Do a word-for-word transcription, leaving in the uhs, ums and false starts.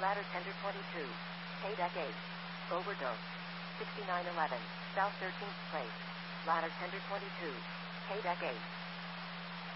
Ladder Tender twenty-two. K-Deck eight. Overdose. sixty-nine eleven. South thirteenth Place. Ladder Tender twenty-two. K-Deck eight.